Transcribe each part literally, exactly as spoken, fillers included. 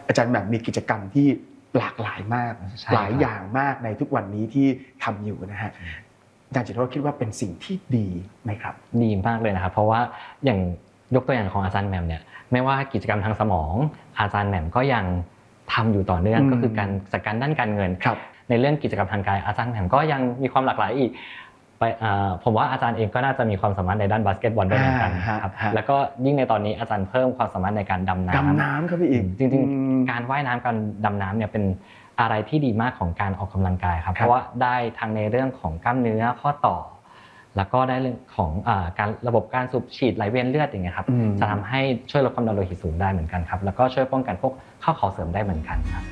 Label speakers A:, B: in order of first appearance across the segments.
A: อาจารย์แหม่มมีกิจกรรมที่หลากหลายมากหลายอย่างมากในทุกวันนี้ที่ทำอยู่นะฮะอาจารย์จิตรโรจน์คิดว่าเป็นสิ่งที่ดีไหมครับ
B: ดีมากเลยนะครับเพราะว่าอย่างยกตัวอย่างของอาจารย์แหม่มเนี่ยไม่ว่ากิจกรรมทางสมองอาจารย์แหม่มก็ยังทำอยู่ต่อเนื่องก็คือการจัดการด้านการเงินในเรื่องกิจกรรมทางกายอาจารย์แหม่มก็ยังมีความหลากหลายอีกผมว่าอาจารย์เองก็น่าจะมีความสามารถในด้านบาสเกตบอลด้วยเหมือนกันครับแล้วก็ยิ่งในตอนนี้อาจารย์เพิ่มความสามารถในการดำน้ำ
A: ดำน้ำครับพี่อีก
B: จริงๆการว่ายน้ำการดำน้ำเนี่ยเป็นอะไรที่ดีมากของการออกกำลังกายครับเพราะว่าได้ทั้งในเรื่องของกล้ามเนื้อข้อต่อแล้วก็ได้เรื่องของการระบบการสูบฉีดไหลเวียนเลือดอย่างเงี้ยครับจะทำให้ช่วยลดความดันโลหิตสูงได้เหมือนกันครับแล้วก็ช่วยป้องกันพวกข้อเข่าเสื่อมได้เหมือนกันครับ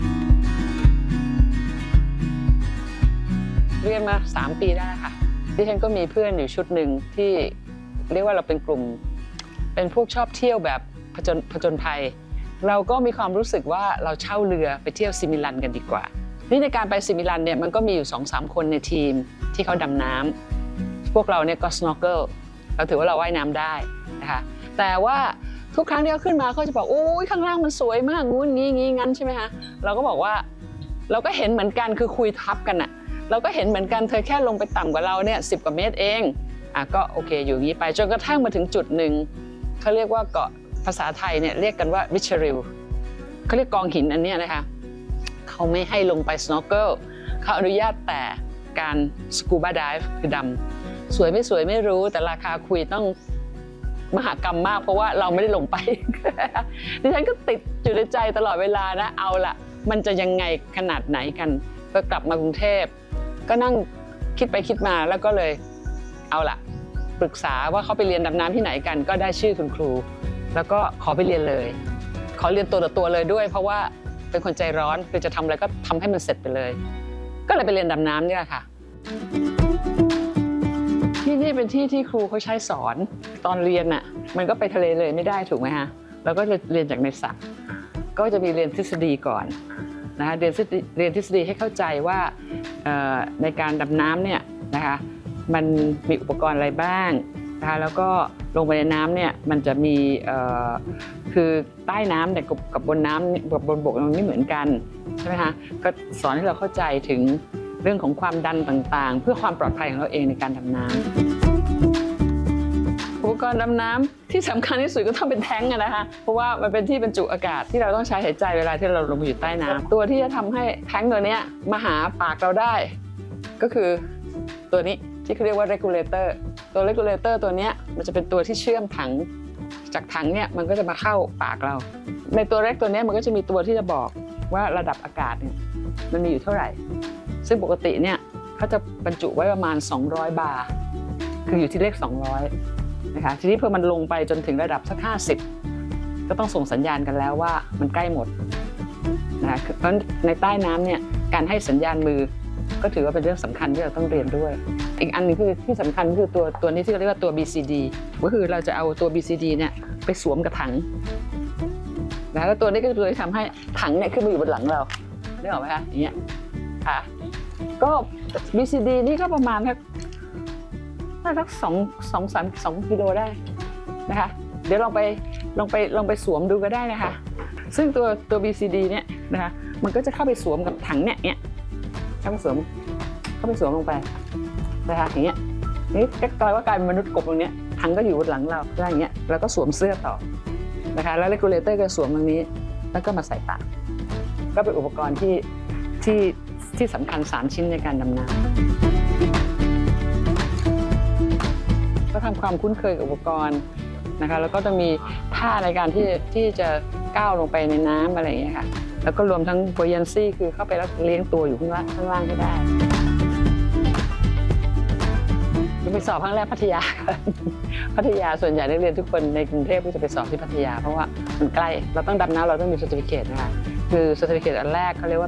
C: เรียนมาสามปีได้แล้วค่ะดิฉันก็มีเพื่อนอยู่ชุดหนึ่งที่เรียกว่าเราเป็นกลุ่มเป็นพวกชอบเที่ยวแบบผจญผจญภัยเราก็มีความรู้สึกว่าเราเช่าเรือไปเที่ยวซิมิลันกันดีกว่านี่ในการไปซิมิลันเนี่ยมันก็มีอยู่ สองสาม คนในทีมที่เขาดำน้ำพวกเราเนี่ยก็ snorkel เราถือว่าเราว่ายน้ำได้นะคะแต่ว่าทุกครั้งที่เขาขึ้นมาเขาจะบอกโอ้ยข้างล่างมันสวยมากงู้นงี้งี้งั้นใช่ไหมคะเราก็บอกว่าเราก็เห็นเหมือนกันคือคุยทับกันอะเราก็เห็นเหมือนกันเธอแค่ลงไปต่ำกว่าเราเนี่ยสิบกว่าเมตรเองอ่ะก็โอเคอยู่อย่างนี้ไปจนกระทั่งมาถึงจุดหนึ่งเขาเรียกว่าเกาะภาษาไทยเนี่ยเรียกกันว่าวิชริลเขาเรียกกองหินอันนี้นะคะเขาไม่ให้ลงไป snorkel เขาอนุญาตแต่การ scuba dive คือดำสวยไม่สวยไม่รู้แต่ราคาคุยต้องมหากรรมมากเพราะว่าเราไม่ได้ลงไป ดิฉันก็ติดอยู่ในใจตลอดเวลานะเอาล่ะมันจะยังไงขนาดไหนกันพอกลับมากรุงเทพก็นั่งคิดไปคิดมาแล้วก็เลยเอาล่ะปรึกษาว่าเขาไปเรียนดำน้ำที่ไหนกันก็ได้ชื่อคุณครูแล้วก็ขอไปเรียนเลยขอเรียนตัวต่อตัวเลยด้วยเพราะว่าเป็นคนใจร้อนคือจะทำอะไรก็ทำให้มันเสร็จไปเลยก็เลยไปเรียนดำน้ำนี่แหละค่ะที่นี่เป็นที่ที่ครูเขาใช้สอนตอนเรียนน่ะมันก็ไปทะเลเลยไม่ได้ถูกไหมฮะเราก็จะเรียนจากในสระก็จะมีเรียนทฤษฎีก่อนนะคะเรียนเรียนทฤษฎีให้เข้าใจว่าในการดำน้ำเนี่ยนะคะมันมีอุปกรณ์อะไรบ้างนะคะแล้วก็ลงไปในน้ำเนี่ยมันจะมีคือใต้น้ำแต่กับบนน้ำกับบนบกมันไม่เหมือนกันใช่ไหมคะก็สอนให้เราเข้าใจถึงเรื่องของความดันต่างๆเพื่อความปลอดภัยของเราเองในการดำน้ำอุปกรณ์ดำน้ำที่สำคัญที่สุดก็ต้องเป็นแท้งนะคะเพราะว่ามันเป็นที่บรรจุอากาศที่เราต้องใช้หายใจเวลาที่เราลงไปอยู่ใต้น้ำตัวที่จะทำให้แท้งตัวนี้มาหาปากเราได้ก็คือตัวนี้ที่เขาเรียกว่า regulator ตัว regulator ตัวนี้มันจะเป็นตัวที่เชื่อมถังจากถังเนี่ยมันก็จะมาเข้าปากเราในตัวเล็กตัวนี้มันก็จะมีตัวที่จะบอกว่าระดับอากาศเนี่ยมันมีอยู่เท่าไหร่ซึ่งปกติเนี่ยเขาจะบรรจุไว้ประมาณสองร้อยบาร์คืออยู่ที่เลขสองร้อยนะคะทีนี้พอมันลงไปจนถึงระดับสักห้าสิบก็ต้องส่งสัญญาณกันแล้วว่ามันใกล้หมดนะคะเพราะในใต้น้ำเนี่ยการให้สัญญาณมือก็ถือว่าเป็นเรื่องสำคัญที่เราต้องเรียนด้วยอีกอันนึงคือที่สำคัญคือตัวตัวนี้ที่เรียกว่าตัว บี ซี ดี ก็คือเราจะเอาตัว บี ซี ดี เนี่ยไปสวมกับถังแล้วตัวนี้ก็จะทำให้ถังเนี่ยขึ้นมาอยู่บนหลังเราได้หรอไหมคะอย่างเงี้ยค่ะก็ บี ซี ดี นี่ก็ประมาณสักน่าสักสองสองสามสองกิโลได้นะคะเดี๋ยวลองไปลองไปลองไปสวมดูก็ได้นะคะซึ่งตัวตัว บี ซี ดี เนี่ยนะคะมันก็จะเข้าไปสวมกับถังเนี่ยเนี่ยเข้าไปสวมเข้าไปสวมลงไปนะคะอย่างเงี้ยนี่ก็กลายว่ากลายเป็นมนุษย์กบตรงเนี้ยถังก็อยู่บนหลังเราได้อย่างเงี้ยแล้วก็สวมเสื้อต่อนะคะแล้ว regulator ก็สวมตรงนี้แล้วก็มาใส่ปากก็เป็นอุปกรณ์ที่ที่ที่สำคัญสามชิ้นในการดำน้ำก็ทำความคุ้นเคยกับอุปกรณ์นะคะแล้วก็จะมีท่าในการที่ที่จะก้าวลงไปในน้ำอะไรอย่างเงี้ยค่ะแล้วก็รวมทั้ง buoyancy คือเข้าไปแล้วเลี้ยงตัวอยู่ข้างล่างข้างล่างให้ได้ไปสอบครั้งแรกพัทยาพัทยาส่วนใหญ่นักเรียนทุกคนในกรุงเทพก็จะไปสอบที่พัทยาเพราะว่ามันใกล้เราต้องดำน้ำเราต้องมี certificate นะคะคือ certificate อันแรกเขาเรียกว่า